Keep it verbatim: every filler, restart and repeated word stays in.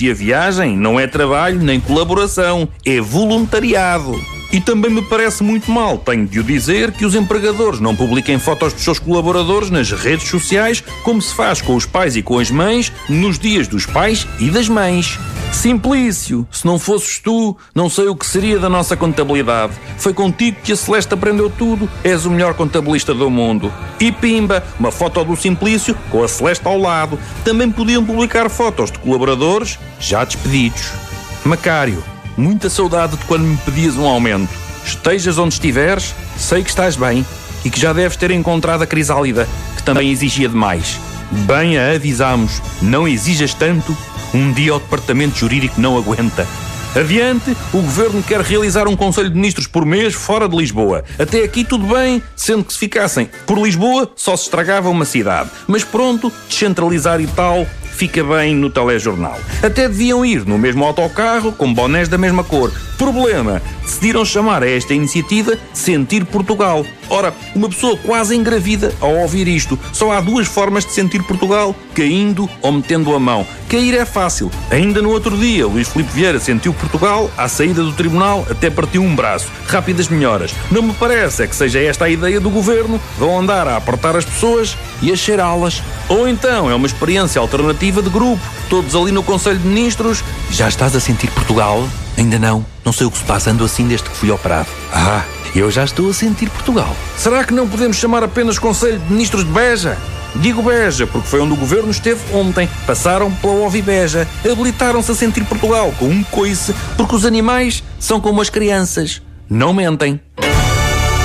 E a viagem não é trabalho nem colaboração, é voluntariado. E também me parece muito mal, tenho de o dizer, que os empregadores não publiquem fotos dos seus colaboradores nas redes sociais, como se faz com os pais e com as mães, nos dias dos pais e das mães. Simplício, se não fosses tu, não sei o que seria da nossa contabilidade. Foi contigo que a Celeste aprendeu tudo, és o melhor contabilista do mundo. E pimba, uma foto do Simplício com a Celeste ao lado. Também podiam publicar fotos de colaboradores já despedidos. Macário, muita saudade de quando me pedias um aumento. Estejas onde estiveres, sei que estás bem e que já deves ter encontrado a Crisálida, que também exigia demais. Bem a avisámos, não exijas tanto, um dia o departamento jurídico não aguenta. Adiante, o Governo quer realizar um Conselho de Ministros por mês fora de Lisboa. Até aqui tudo bem, sendo que se ficassem por Lisboa só se estragava uma cidade. Mas pronto, descentralizar e tal, fica bem no telejornal. Até deviam ir no mesmo autocarro, com bonés da mesma cor. Problema, decidiram chamar a esta iniciativa Sentir Portugal. Ora, uma pessoa quase engravida ao ouvir isto. Só há duas formas de sentir Portugal, caindo ou metendo a mão. Cair é fácil. Ainda no outro dia, Luís Filipe Vieira sentiu Portugal, à saída do tribunal, até partiu um braço. Rápidas melhoras. Não me parece é que seja esta a ideia do Governo. Vão andar a apertar as pessoas e a cheirá-las. Ou então é uma experiência alternativa de grupo. Todos ali no Conselho de Ministros. Já estás a sentir Portugal? Ainda não. Não sei o que se passa, ando assim desde que fui operado. Ah, eu já estou a sentir Portugal. Será que não podemos chamar apenas Conselho de Ministros de Beja? Digo Beja, porque foi onde o Governo esteve ontem. Passaram pela Ovibeja. Habilitaram-se a sentir Portugal com um coice, porque os animais são como as crianças. Não mentem.